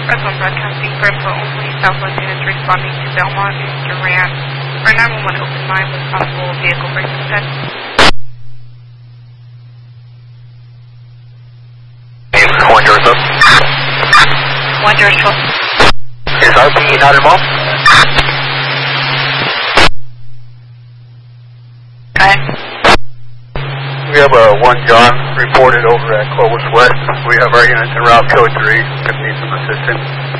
Press 1 broadcasting for info only. Southwest units responding to Belmont and Durant. For 911 open line with possible vehicle break-in set. 1 Joseph. 1 Joseph. Is RP not involved? Okay. We have a 1 John reported over at Clovis West. We have our units in route code 3. Could need some assistance.